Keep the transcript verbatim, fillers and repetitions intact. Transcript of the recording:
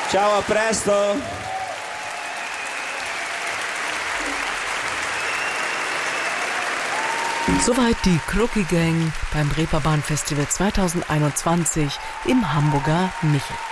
Ciao, a presto. Soweit die Crookie Gang beim Reeperbahn Festival zweitausendeinundzwanzig im Hamburger Michel.